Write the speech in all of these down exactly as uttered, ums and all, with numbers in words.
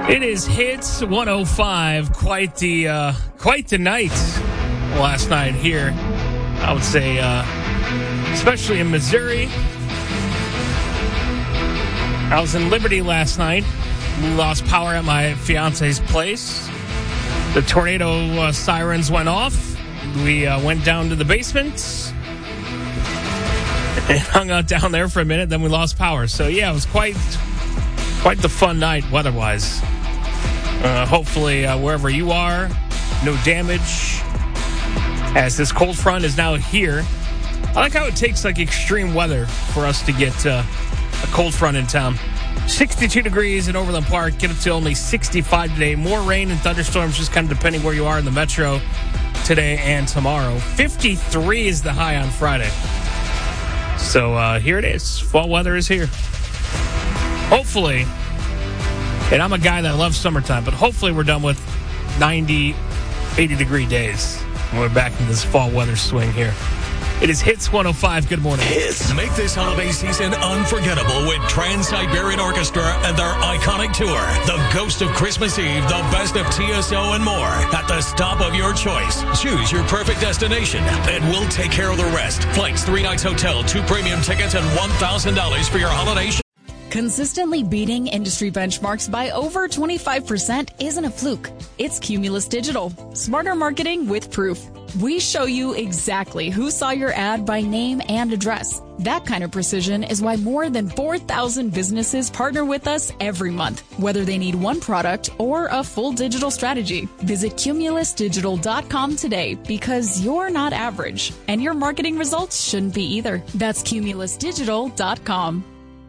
It is Hits one oh five. Quite the uh, quite the night last night here. I would say, uh, especially in Missouri. I was in Liberty last night. We lost power at my fiance's place. The tornado uh, sirens went off. We uh, went down to the basement and hung out down there for a minute. Then we lost power. So yeah, it was quite quite the fun night weather-wise. Uh, hopefully, uh, wherever you are, no damage. As this cold front is now here. I like how it takes like extreme weather for us to get uh, a cold front in town. sixty-two degrees in Overland Park. Get up to only sixty-five today. More rain and thunderstorms, just kind of depending where you are in the metro today and tomorrow. fifty-three is the high on Friday. So uh, here it is. Fall weather is here. Hopefully, and I'm a guy that loves summertime, but hopefully we're done with ninety, eighty degree days. We're back in this fall weather swing here. It is Hits one oh five. Good morning. Hits. Make this holiday season unforgettable with Trans-Siberian Orchestra and their iconic tour, The Ghost of Christmas Eve, The Best of T S O, and more at the stop of your choice. Choose your perfect destination, and we'll take care of the rest. Flights, three nights hotel, two premium tickets, and one thousand dollars for your holiday show. Consistently beating industry benchmarks by over twenty-five percent isn't a fluke. It's Cumulus Digital. Smarter marketing with proof. We show you exactly who saw your ad by name and address. That kind of precision is why more than four thousand businesses partner with us every month, whether they need one product or a full digital strategy. Visit cumulus digital dot com today because you're not average, and your marketing results shouldn't be either. That's cumulus digital dot com.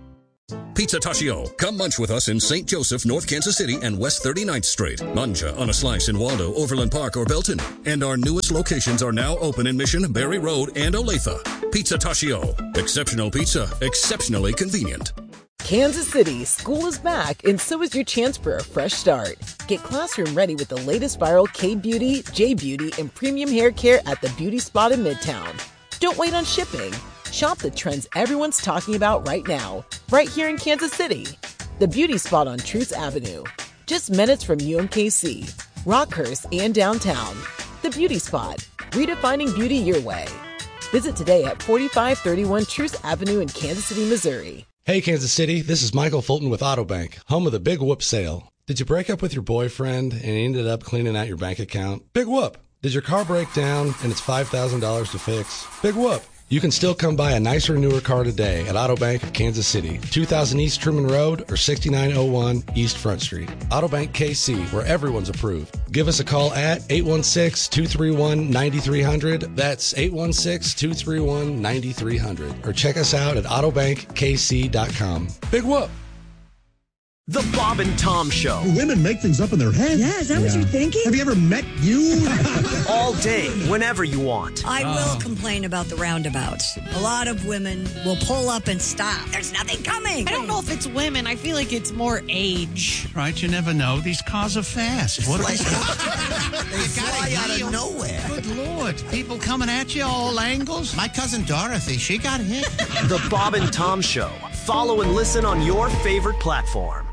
Pizza Tachio. Come munch with us in Saint Joseph, North Kansas City, and West thirty-ninth Street. Muncha on a slice in Waldo, Overland Park, or Belton. And our newest locations are now open in Mission, Berry Road, and Olathe. Pizza Tachio. Exceptional pizza. Exceptionally convenient. Kansas City, school is back, and so is your chance for a fresh start. Get classroom ready with the latest viral K-Beauty, J-Beauty, and premium hair care at the Beauty Spot in Midtown. Don't wait on shipping. Shop the trends everyone's talking about right now, right here in Kansas City. The Beauty Spot on Truce Avenue, just minutes from U M K C, Rockhurst, and downtown. The Beauty Spot, redefining beauty your way. Visit today at forty-five thirty-one Truce Avenue in Kansas City, Missouri. Hey, Kansas City, this is Michael Fulton with Autobank, home of the Big Whoop sale. Did you break up with your boyfriend and he ended up cleaning out your bank account? Big whoop. Did your car break down and it's five thousand dollars to fix? Big whoop. You can still come buy a nicer, newer car today at Autobank of Kansas City, two thousand East Truman Road or sixty-nine oh one East Front Street. Autobank K C, where everyone's approved. Give us a call at eight one six, two three one, nine three zero zero. That's eight one six, two three one, nine three zero zero. Or check us out at autobank k c dot com. Big whoop! The Bob and Tom Show. Women make things up in their head. Yeah, is that yeah. what you're thinking? Have you ever met you? All day, whenever you want. I oh. will complain about the roundabouts. A lot of women will pull up and stop. There's nothing coming. I don't know if it's women. I feel like it's more age. Right, you never know. These cars are fast. What like, they fly out of nowhere. Good Lord. People coming at you all angles. My cousin Dorothy, she got hit. The Bob and Tom Show. Follow and listen on your favorite platform.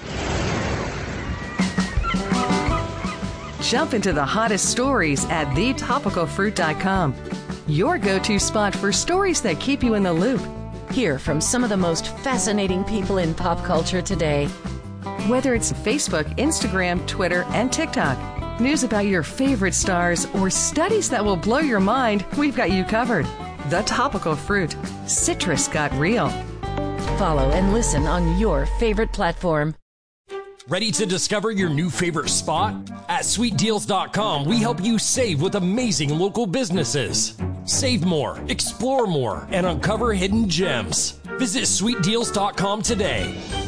Jump into the hottest stories at the topical fruit dot com. Your go-to spot for stories that keep you in the loop. Hear from some of the most fascinating people in pop culture today. Whether it's Facebook, Instagram, Twitter, and TikTok, news about your favorite stars, or studies that will blow your mind, we've got you covered. The Topical Fruit. Citrus got real. Follow and listen on your favorite platform. Ready to discover your new favorite spot? At sweet deals dot com, we help you save with amazing local businesses. Save more, explore more, and uncover hidden gems. Visit sweet deals dot com today.